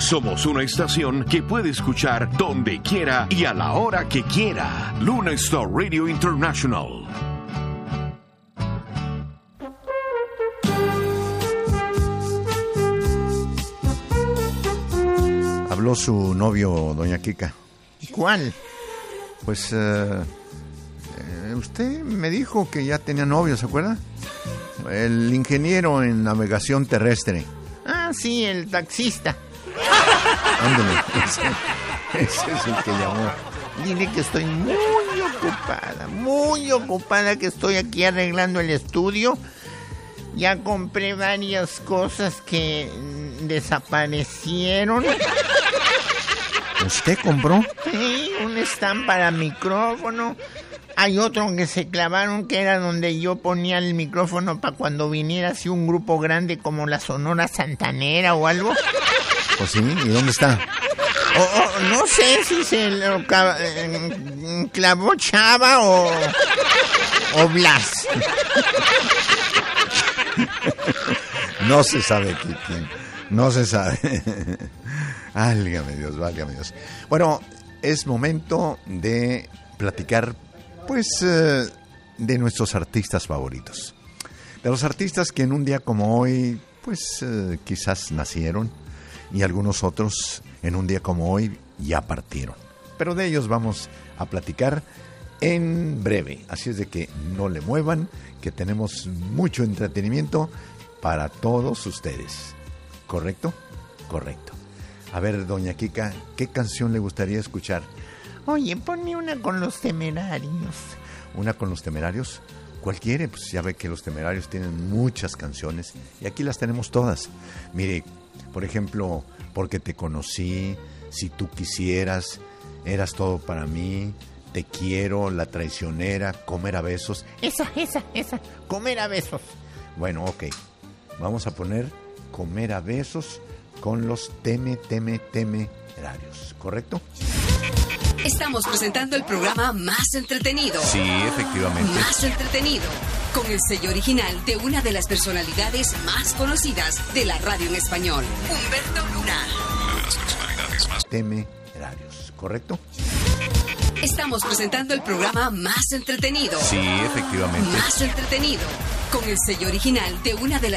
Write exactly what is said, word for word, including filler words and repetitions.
Somos una estación que puede escuchar donde quiera y a la hora que quiera. Luna Star Radio International. Habló su novio, doña Kika. ¿Cuál? Pues, uh, eh, usted me dijo que ya tenía novio, ¿se acuerda? El ingeniero en navegación terrestre. Ah, sí, el taxista. Ándale, ese, ese es el que llamó. Dile que estoy muy ocupada, muy ocupada, que estoy aquí arreglando el estudio. Ya compré varias cosas que desaparecieron. ¿Usted compró? Sí, un stand para micrófono. Hay otro que se clavaron, que era donde yo ponía el micrófono para cuando viniera así un grupo grande como la Sonora Santanera o algo. Pues sí, ¿y dónde está? O, o, no sé si se lo eh, clavó Chava o, o Blas. No se sabe quién, no se sabe. Válgame Dios, válgame Dios. Bueno, es momento de platicar, pues, eh, de nuestros artistas favoritos. De los artistas que en un día como hoy, pues, eh, quizás nacieron, y algunos otros en un día como hoy ya partieron. Pero de ellos vamos a platicar en breve. Así es de que no le muevan, que tenemos mucho entretenimiento para todos ustedes. ¿Correcto? Correcto. A ver, doña Kika, ¿qué canción le gustaría escuchar? Oye, ponme una con Los Temerarios. ¿Una con Los Temerarios? ¿Cuál quiere? Pues ya ve que Los Temerarios tienen muchas canciones y aquí las tenemos todas. Mire, por ejemplo, Porque te conocí, Si tú quisieras, Eras todo para mí, Te quiero, La traicionera, Comer a besos. Esa, esa, esa, Comer a besos. Bueno, ok. Vamos a poner Comer a besos con Los Teme, Teme, Temerarios, ¿correcto? Estamos presentando el programa más entretenido. Sí, efectivamente. Más entretenido. Con el sello original de una de las personalidades más conocidas de la radio en español, Humberto Luna. Una de las personalidades más temerarios, ¿correcto? Estamos presentando el programa más entretenido. Sí, efectivamente. Más entretenido. Con el sello original de una de las